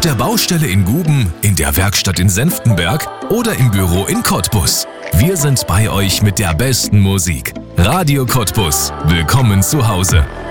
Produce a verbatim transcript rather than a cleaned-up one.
der Baustelle in Guben, in der Werkstatt in Senftenberg oder im Büro in Cottbus. Wir sind bei euch mit der besten Musik. Radio Cottbus. Willkommen zu Hause.